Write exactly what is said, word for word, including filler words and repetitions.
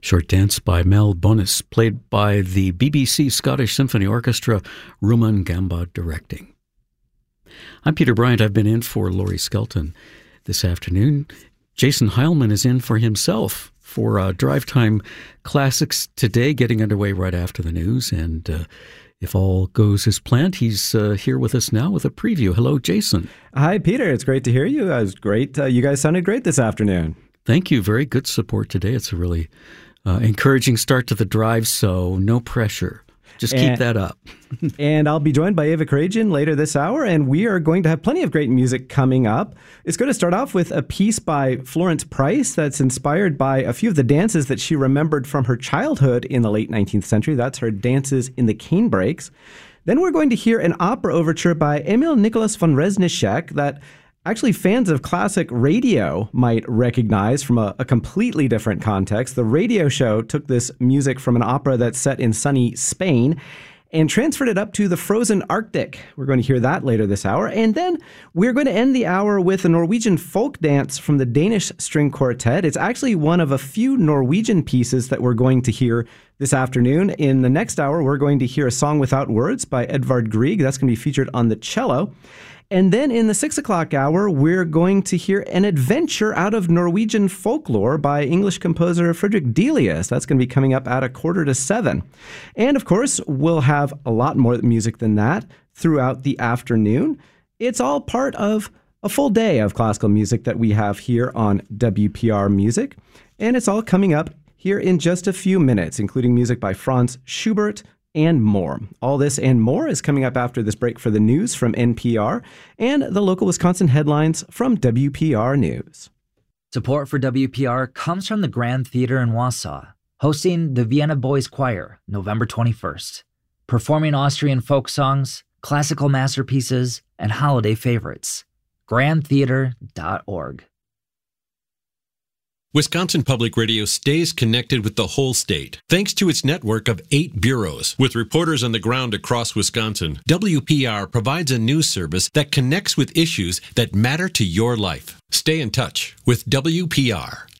Short Dance by Mel Bonis, played by the B B C Scottish Symphony Orchestra, Rumon Gamba directing. I'm Peter Bryant. I've been in for Laurie Skelton this afternoon. Jason Heilman is in for himself for uh, Drive Time Classics today, getting underway right after the news. And uh, if all goes as planned, he's uh, here with us now with a preview. Hello, Jason. Hi, Peter. It's great to hear you. It was great. Uh, you guys sounded great this afternoon. Thank you. Very good support today. It's a really uh, encouraging start to the drive, so no pressure. Just keep and, that up. And I'll be joined by Ava Karajan later this hour, and we are going to have plenty of great music coming up. It's going to start off with a piece by Florence Price that's inspired by a few of the dances that she remembered from her childhood in the late nineteenth century. That's her dances in the Canebrakes. Then we're going to hear an opera overture by Emil Nicholas von Reznicek that actually fans of classic radio might recognize from a, a completely different context. The radio show took this music from an opera that's set in sunny Spain and transferred it up to the frozen Arctic. We're going to hear that later this hour. And then we're going to end the hour with a Norwegian folk dance from the Danish String Quartet. It's actually one of a few Norwegian pieces that we're going to hear this afternoon. In the next hour, we're going to hear A Song Without Words by Edvard Grieg. That's going to be featured on the cello. And then in the six o'clock hour, we're going to hear an adventure out of Norwegian folklore by English composer Frederick Delius. That's going to be coming up at a quarter to seven. And of course, we'll have a lot more music than that throughout the afternoon. It's all part of a full day of classical music that we have here on W P R Music. And it's all coming up here in just a few minutes, including music by Franz Schubert, and more. All this and more is coming up after this break for the news from N P R and the local Wisconsin headlines from W P R News. Support for W P R comes from the Grand Theater in Wausau, hosting the Vienna Boys Choir November twenty-first, performing Austrian folk songs, classical masterpieces, and holiday favorites. grand theater dot org. Wisconsin Public Radio stays connected with the whole state, thanks to its network of eight bureaus. With reporters on the ground across Wisconsin, W P R provides a news service that connects with issues that matter to your life. Stay in touch with W P R.